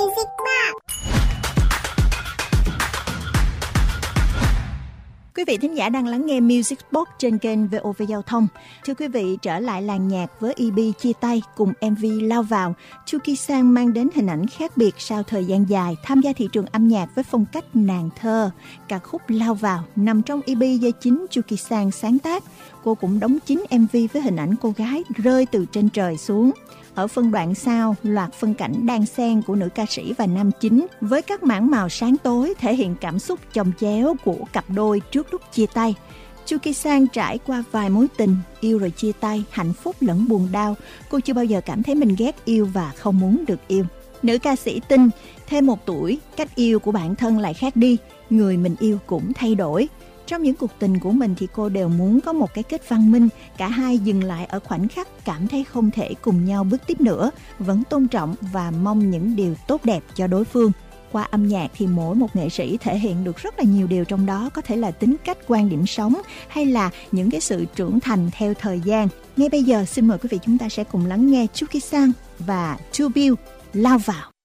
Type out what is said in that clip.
Music Box. Quý vị thính giả đang lắng nghe Music Box trên kênh VOV Giao thông. Thưa quý vị, trở lại làng nhạc với EB chia tay cùng MV Lao Vào, Chuki Sang mang đến hình ảnh khác biệt sau thời gian dài tham gia thị trường âm nhạc với phong cách nàng thơ. Ca khúc Lao Vào nằm trong EB do chính Chuki Sang sáng tác. Cô cũng đóng chính MV với hình ảnh cô gái rơi từ trên trời xuống. Ở phân đoạn sau, loạt phân cảnh đan xen của nữ ca sĩ và nam chính với các mảng màu sáng tối thể hiện cảm xúc chồng chéo của cặp đôi trước lúc chia tay. Chuki Sang trải qua vài mối tình, yêu rồi chia tay, hạnh phúc lẫn buồn đau. Cô chưa bao giờ cảm thấy mình ghét yêu và không muốn được yêu. Nữ ca sĩ tin, thêm một tuổi, cách yêu của bản thân lại khác đi, người mình yêu cũng thay đổi. Trong những cuộc tình của mình thì cô đều muốn có một cái kết văn minh, cả hai dừng lại ở khoảnh khắc cảm thấy không thể cùng nhau bước tiếp nữa, vẫn tôn trọng và mong những điều tốt đẹp cho đối phương. Qua âm nhạc thì mỗi một nghệ sĩ thể hiện được rất là nhiều điều trong đó, có thể là tính cách, quan điểm sống hay là những cái sự trưởng thành theo thời gian. Ngay bây giờ xin mời quý vị chúng ta sẽ cùng lắng nghe Chuki Sang và To Build Lao Vào.